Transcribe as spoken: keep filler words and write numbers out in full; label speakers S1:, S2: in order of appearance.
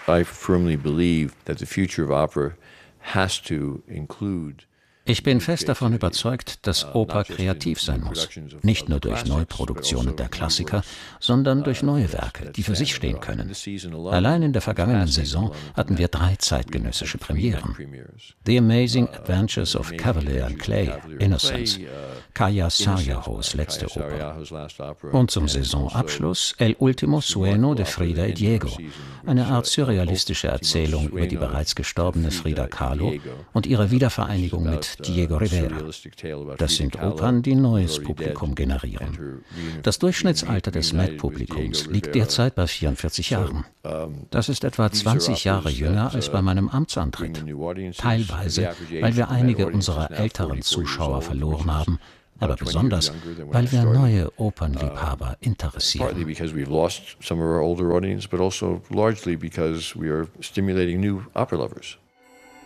S1: I firmly believe that the future of opera has to include.
S2: Ich bin fest davon überzeugt, dass Oper kreativ sein muss, nicht nur durch Neuproduktionen der Klassiker, sondern durch neue Werke, die für sich stehen können. Allein in der vergangenen Saison hatten wir drei zeitgenössische Premieren: The Amazing Adventures of Cavalier and Clay, Innocence, Kaija Saarjaho's letzte Oper und zum Saisonabschluss El Ultimo Sueño de Frida y Diego, eine Art surrealistische Erzählung über die bereits gestorbene Frida Kahlo und ihre Wiedervereinigung mit Diego Rivera. Das sind Opern, die neues Publikum generieren. Das Durchschnittsalter des Met-Publikums liegt derzeit bei vierundvierzig Jahren. Das ist etwa zwanzig Jahre jünger als bei meinem Amtsantritt. Teilweise, weil wir einige unserer älteren Zuschauer verloren haben, aber besonders, weil wir neue Opernliebhaber interessieren.
S1: Partly because we've lost some of our older audience, but also largely because we are stimulating new opera lovers.